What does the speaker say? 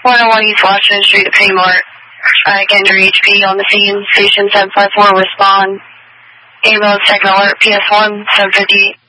101 East Washington Street, the Paymart. Gander HP on the scene. Station 754, respond. Ambulance, second alert, PS1, 758.